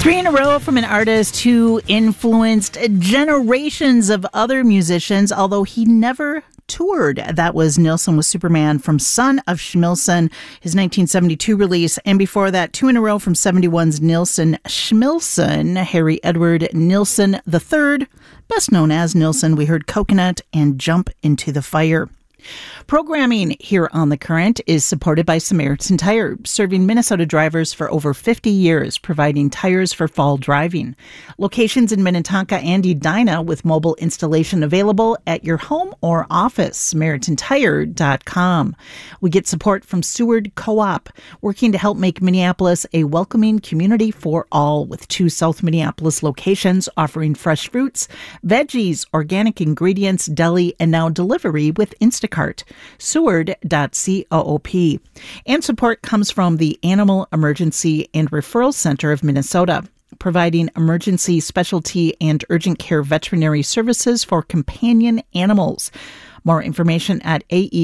Three in a row from an artist who influenced generations of other musicians, although he never toured. That was Nilsson with Superman from Son of Schmilsson, his 1972 release. And before that, two in a row from 71's Nilsson Schmilsson, Harry Edward Nilsson III, best known as Nilsson. We heard Coconut and Jump into the Fire. Programming here on The Current is supported by Samaritan Tire, serving Minnesota drivers for over 50 years, providing tires for fall driving. Locations in Minnetonka and Edina with mobile installation available at your home or office, SamaritanTire.com. We get support from Seward Co-op, working to help make Minneapolis a welcoming community for all, with 2 South Minneapolis locations offering fresh fruits, veggies, organic ingredients, deli, and now delivery with Instacart. Seward.coop. And support comes from the Animal Emergency and Referral Center of Minnesota, providing emergency, specialty, and urgent care veterinary services for companion animals. More information at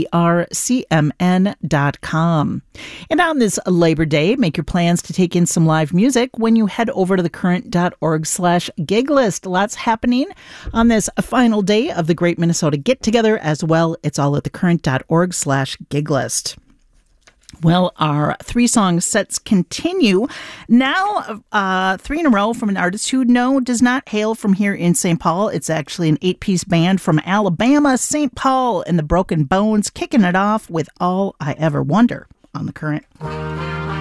aercmn.com. And on this Labor Day, make your plans to take in some live music when you head over to thecurrent.org/giglist. Lots happening on this final day of the Great Minnesota Get Together as well. It's all at thecurrent.org/giglist. Well, our 3-song sets continue. Now, 3 in a row from an artist who does not hail from here in St. Paul. It's actually an 8-piece band from Alabama, St. Paul and the Broken Bones, kicking it off with All I Ever Wonder on The Current.